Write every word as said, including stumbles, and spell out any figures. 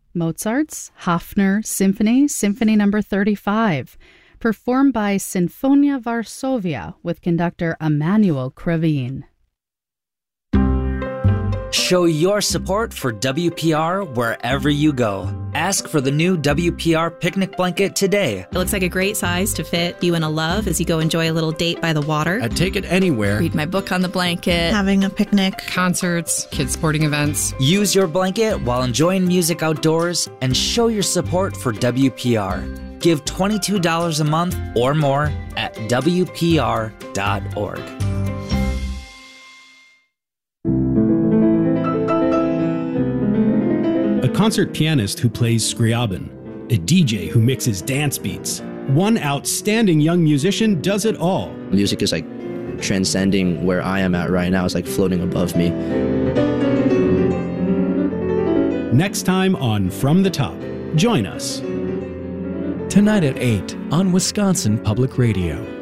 Mozart's Hafner Symphony, Symphony number thirty-five, performed by Sinfonia Varsovia with conductor Emanuel Krivine. Show your support for W P R wherever you go. Ask for the new W P R picnic blanket today. It looks like a great size to fit you and a love as you go enjoy a little date by the water. I'd take it anywhere. Read my book on the blanket. Having a picnic. Concerts, kids sporting events. Use your blanket while enjoying music outdoors and show your support for W P R. Give twenty-two dollars a month or more at W P R dot org. A concert pianist who plays Scriabin, a D J who mixes dance beats. One outstanding young musician does it all. Music is like transcending where I am at right now. It's like floating above me. Next time on From the Top, join us. Tonight at eight on Wisconsin Public Radio.